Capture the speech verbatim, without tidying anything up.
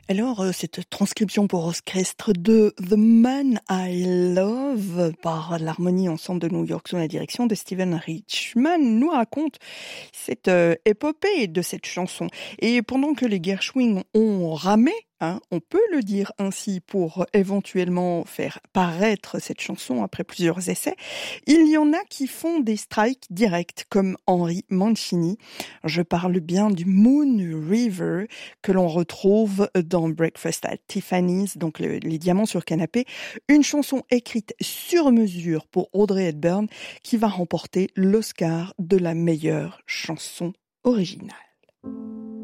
Alors, euh, cette transcription pour orchestre de The Man I Love par l'Harmonie Ensemble de New York sous la direction de Steven Richman nous raconte cette euh, épopée de cette chanson. Et pendant que les Gershwin ont ramé, hein, on peut le dire ainsi pour éventuellement faire paraître cette chanson après plusieurs essais, il y en a qui font des strikes directs comme Henry Mancini. Je parle bien du Moon River que l'on retrouve dans Breakfast at Tiffany's, donc le- les diamants sur canapé, une chanson écrite sur mesure pour Audrey Hepburn qui va remporter l'Oscar de la meilleure chanson originale.